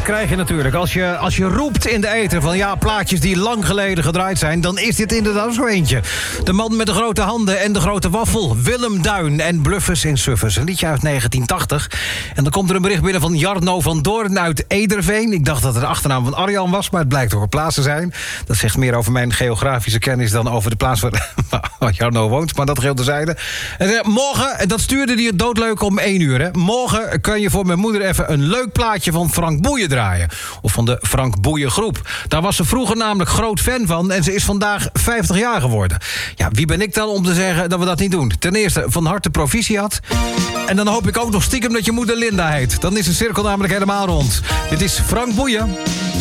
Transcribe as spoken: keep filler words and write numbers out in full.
krijg je natuurlijk. Als je, als je roept in de ether van ja, plaatjes die lang geleden gedraaid zijn, dan is dit inderdaad zo eentje. De man met de grote handen en de grote waffel. Willem Duin en Bluffers in Suffers. Een liedje uit negentien tachtig. En dan komt er een bericht binnen van Jarno van Doorn uit Ederveen. Ik dacht dat het de achternaam van Arjan was, maar het blijkt toch een plaats te zijn. Dat zegt meer over mijn geografische kennis dan over de plaats waar, waar Jarno woont. Maar dat geldt terzijde. En zei, morgen, en dat stuurde hij het doodleuk om één uur. Hè. Morgen kan je voor mijn moeder even een leuk plaatje van Frank Boeien draaien. Of van de Frank Boeien groep. Daar was ze vroeger namelijk groot fan van en ze is vandaag vijftig jaar geworden. Ja, wie ben ik dan om te zeggen dat we dat niet doen? Ten eerste, van harte proficiat. En dan hoop ik ook nog stiekem dat je moeder Linda heet. Dan is de cirkel namelijk helemaal rond. Dit is Frank Boeien.